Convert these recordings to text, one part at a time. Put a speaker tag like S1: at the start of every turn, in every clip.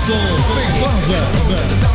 S1: Edson Feitosa.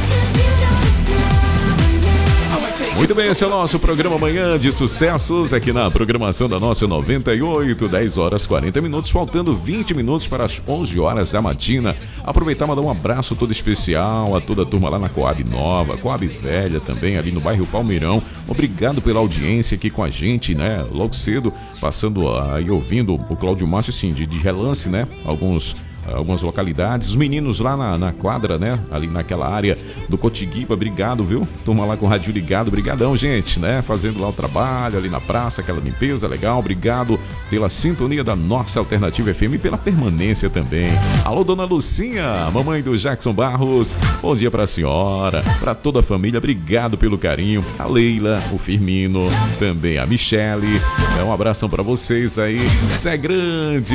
S2: Muito bem, esse é o nosso programa Manhã de Sucessos, aqui na programação da nossa 98, 10 horas 40 minutos, faltando 20 minutos para as 11 horas da matina. Aproveitar e mandar um abraço todo especial a toda a turma lá na Coab Nova, Coab Velha também, ali no bairro Palmeirão. Obrigado pela audiência aqui com a gente, né? Logo cedo, passando aí, ouvindo o Cláudio Márcio, assim, de relance, né? Algumas localidades, os meninos lá na quadra, né, ali naquela área do Cotiguiba, obrigado, viu? Turma lá com o rádio ligado, brigadão, gente, né, fazendo lá o trabalho ali na praça, aquela limpeza legal, obrigado pela sintonia da nossa Alternativa FM e pela permanência também. Alô, dona Lucinha, mamãe do Jackson Barros, bom dia pra senhora, pra toda a família, obrigado pelo carinho, a Leila, o Firmino, também a Michele, um abração pra vocês aí, Zé Grande,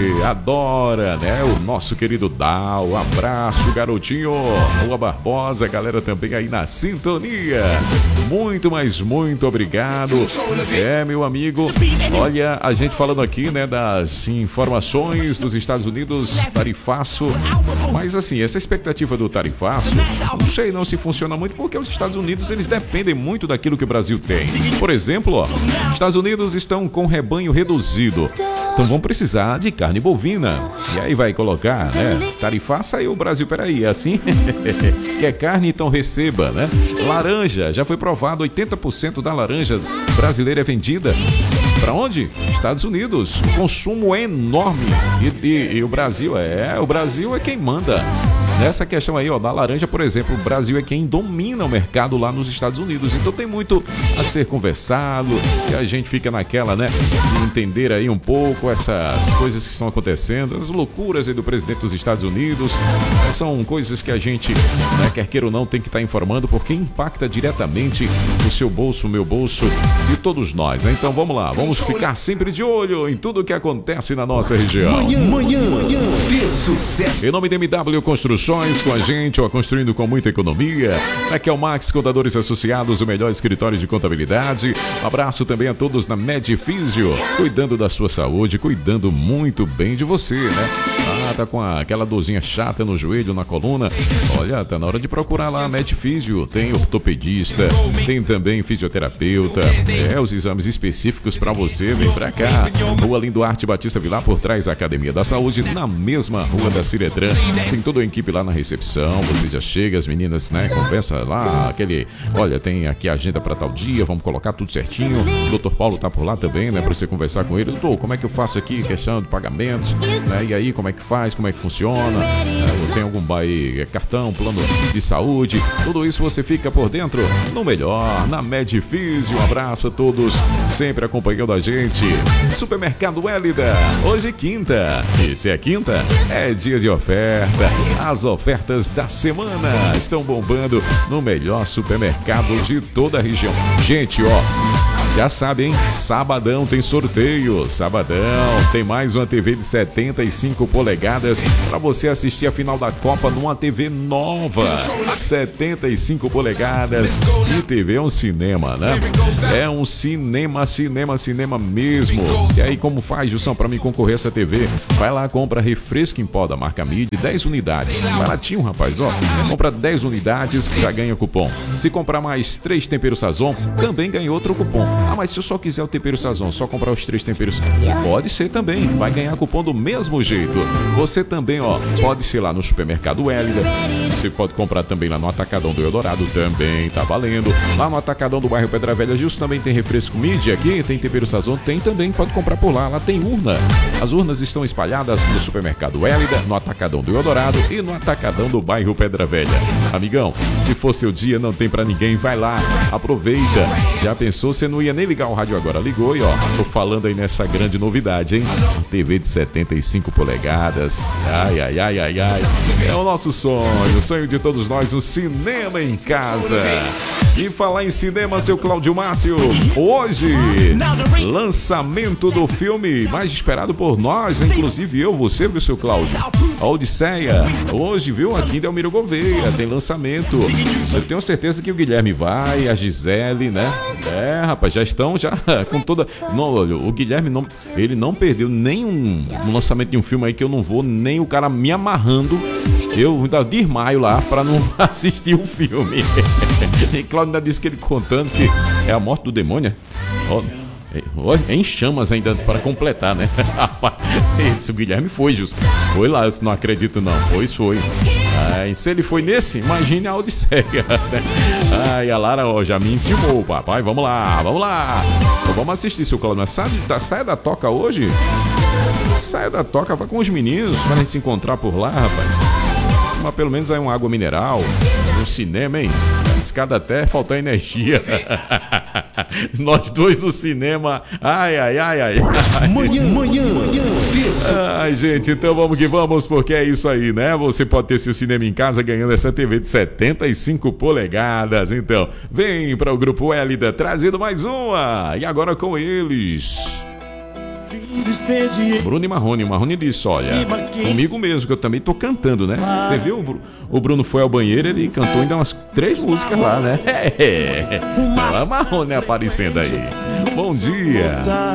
S2: adora, né, o nosso querido Dal, um abraço, garotinho, Rua Barbosa, galera também aí na sintonia, muito, mas muito obrigado, meu amigo, olha, a gente falando aqui, né, das informações dos Estados Unidos, tarifaço, mas assim, essa expectativa do tarifaço, não sei não se funciona muito, porque os Estados Unidos, eles dependem muito daquilo que o Brasil tem, por exemplo, ó, os Estados Unidos estão com rebanho reduzido, então vão precisar de carne bovina. E aí vai colocar, né? Tarifaça aí o Brasil, peraí, é assim? Quer carne, então receba, né? Laranja, já foi provado, 80% da laranja brasileira é vendida. Para onde? Estados Unidos. O consumo é enorme. E o Brasil é quem manda. Nessa questão aí, ó, da laranja, por exemplo, o Brasil é quem domina o mercado lá nos Estados Unidos. Então tem muito a ser conversado e a gente fica naquela, né, de entender aí um pouco essas coisas que estão acontecendo, as loucuras aí do presidente dos Estados Unidos. São coisas que a gente, né, quer queira ou não, tem que estar informando, porque impacta diretamente o seu bolso, o meu bolso e todos nós, né? Então vamos lá, vamos ficar sempre de olho em tudo que acontece na nossa região.
S1: Manhã de Sucesso.
S2: Em nome da MW Construções, com a gente, ó, construindo com muita economia. Aqui é o Max Contadores Associados, o melhor escritório de contabilidade. Um abraço também a todos na Medfísio, cuidando da sua saúde, cuidando muito bem de você, né? Tá com aquela dorzinha chata no joelho, na coluna. Olha, tá na hora de procurar lá a Medfísio. Tem ortopedista, tem também fisioterapeuta. Os exames específicos pra você. Vem pra cá. Rua Lindo Arte Batista Vilar, por trás da Academia da Saúde, na mesma rua da Ciretran. Tem toda a equipe lá na recepção. Você já chega, as meninas, né, conversa lá, olha, tem aqui a agenda pra tal dia, vamos colocar tudo certinho. O Dr. Paulo tá por lá também, né, pra você conversar com ele. Doutor, como é que eu faço aqui, questão de pagamentos, né, e aí, como é que faz, como é que funciona, tem algum cartão, plano de saúde, tudo isso você fica por dentro no melhor, na Medfísio. Um abraço a todos, sempre acompanhando a gente. Supermercado Hélida, hoje é quinta, e se é quinta, é dia de oferta. As ofertas da semana estão bombando no melhor supermercado de toda a região. Gente, ó, já sabe, hein? Sabadão tem sorteio. Sabadão tem mais uma TV de 75 polegadas para você assistir a final da Copa numa TV nova. 75 polegadas. E TV é um cinema, né? É um cinema mesmo. E aí, como faz, Gilson, para mim concorrer a essa TV? Vai lá, compra refresco em pó da marca Mid, 10 unidades. Baratinho, rapaz, ó. Compra 10 unidades, já ganha cupom. Se comprar mais 3 temperos Sazon, também ganha outro cupom. Mas se eu só quiser o tempero Sazon, só comprar os 3 temperos, pode ser também, vai ganhar cupom do mesmo jeito. Você também, ó, pode ser lá no Supermercado Hélida, você pode comprar também lá no Atacadão do Eldorado, também tá valendo. Lá no Atacadão do bairro Pedra Velha, Gilson, também tem refresco Mid aqui, tem tempero Sazon, tem também, pode comprar por lá tem urna. As urnas estão espalhadas no Supermercado Hélida, no Atacadão do Eldorado e no Atacadão do bairro Pedra Velha. Amigão, se for seu dia, não tem pra ninguém, vai lá, aproveita. Já pensou, você não ia nem ligar o rádio agora, ligou e ó, tô falando aí nessa grande novidade, hein? TV de 75 polegadas, ai, é o nosso sonho, o sonho de todos nós, um cinema em casa. E falar em cinema, seu Cláudio Márcio, hoje, lançamento do filme mais esperado por nós, inclusive eu, você, viu, seu Cláudio? A Odisseia, hoje, viu, aqui em Delmiro Gouveia, tem lançamento. Eu tenho certeza que o Guilherme vai, a Gisele, né? Rapaz, já estão com toda... Não, olha, o Guilherme ele não perdeu nenhum lançamento de um filme aí que eu não vou, nem o cara me amarrando Eu ainda desmaio lá pra não assistir o filme. E Cláudio ainda disse que ele contando que é a morte do demônio. Ó, em chamas ainda para completar, né? Esse Guilherme foi, justo. Foi lá, eu não acredito não. Pois foi. Se ele foi nesse, imagine a Odisseia. E a Lara, ó, já me intimou, papai. Vamos lá. Então, vamos assistir, seu Cláudio. Saia da toca hoje. Saia da toca, vai com os meninos pra gente se encontrar por lá, rapaz. Mas pelo menos aí uma água mineral. No cinema, hein? Escada até faltar energia. Nós dois do cinema. Ai. Ai, gente, então vamos que vamos, porque é isso aí, né? Você pode ter seu cinema em casa ganhando essa TV de 75 polegadas. Então, vem para o Grupo Hélida, trazendo mais uma. E agora com eles... Bruno e Marrone. O Marrone disse, olha, comigo mesmo, que eu também tô cantando, né? Você viu? O Bruno foi ao banheiro, ele cantou ainda umas 3 músicas lá, né? O Marrone aparecendo aí. Bom dia.